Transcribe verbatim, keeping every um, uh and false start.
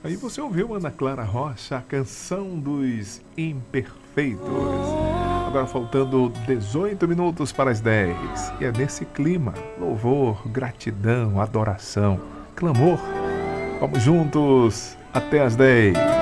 Aí você ouviu Ana Clara Rocha, a canção dos imperfeitos. Agora faltando dezoito minutos para as dez. E é nesse clima, louvor, gratidão, adoração, clamor. Vamos juntos até as dez.